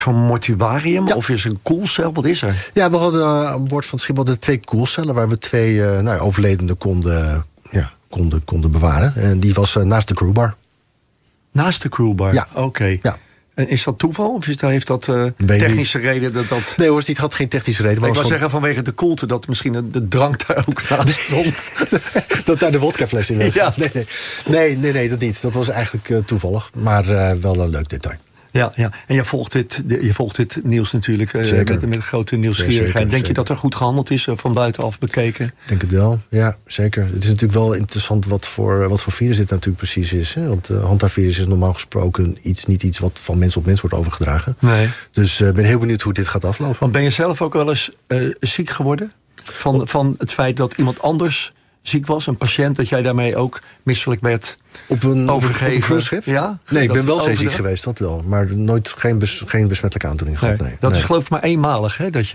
Zo'n mortuarium? Ja. Of is er een koelcel? Wat is er? Ja, we hadden aan boord van het schip 2 koelcellen... waar we 2 overledenden konden bewaren. En die was naast de crewbar. Naast de crewbar? Ja. Oké. Ja. En is dat toeval? Of heeft dat technische reden? Dat... Nee hoor, het had geen technische reden. Ik wou zeggen vanwege de koelte... dat misschien de drank daar ook naast stond. Dat daar de wodkafles in was. Ja. Nee, dat niet. Dat was eigenlijk toevallig. Maar wel een leuk detail. Ja. En je volgt dit nieuws natuurlijk met grote nieuwsgierigheid. Zeker. Denk je dat er goed gehandeld is van buitenaf bekeken? Ik denk het wel, ja, zeker. Het is natuurlijk wel interessant wat voor virus dit natuurlijk precies is. Hè? Want hantavirus is normaal gesproken niet iets wat van mens op mens wordt overgedragen. Nee. Dus ik ben heel benieuwd hoe dit gaat aflopen. Want ben je zelf ook wel eens ziek geworden? Van het feit dat iemand anders ziek was, een patiënt, dat jij daarmee ook misselijk werd overgegeven? Op een cruiseschip? Ja? Nee, ik ben wel zeeziek geweest, dat wel. Maar geen besmettelijke aandoening gehad. Nee. Dat is geloof ik maar eenmalig, hè? Dat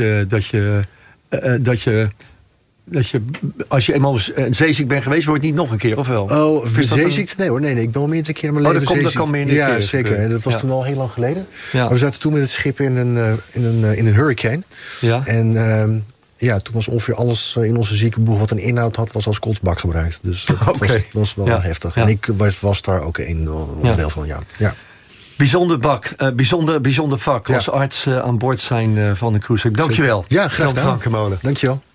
je als je eenmaal zeeziek bent geweest, wordt het niet nog een keer, of wel? Oh, zeeziekte? Nee hoor, nee. Ik ben al meerdere keren in mijn leven zeeziek. Dat kan meerdere keer. Ja, zeker. En dat was toen al heel lang geleden. Ja. Maar we zaten toen met het schip in een hurricane. Ja. En toen was ongeveer alles in onze ziekenboeg wat een inhoud had, was als kotsbak gebruikt. Dus dat was wel heftig. Ja. En ik was daar ook een onderdeel van, ja. Bijzonder bijzonder vak als arts aan boord zijn van de cruise. Dankjewel. Ja, graag gedaan. Frank Kemolen. Dankjewel.